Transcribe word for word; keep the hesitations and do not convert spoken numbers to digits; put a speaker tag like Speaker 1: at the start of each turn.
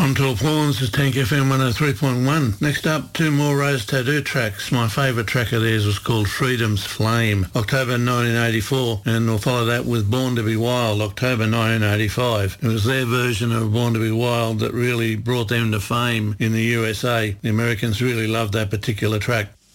Speaker 1: On Twelve Horns is Tank F M one oh three point one. Next up, two more Rose Tattoo tracks. My favourite track of theirs was called Freedom's Flame, October nineteen eighty-four, and we'll follow that with Born to be Wild, October nineteen eighty-five. It was their version of Born to be Wild that really brought them to fame in the U S A. The Americans really loved that particular track.